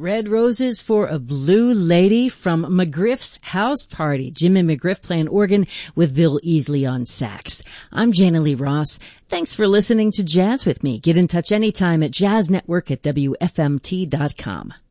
Red Roses for a Blue Lady from McGriff's House Party. Jimmy McGriff playing organ with Bill Easley on sax. I'm Jana Lee Ross. Thanks for listening to Jazz with me. Get in touch anytime at jazznetwork@wfmt.com.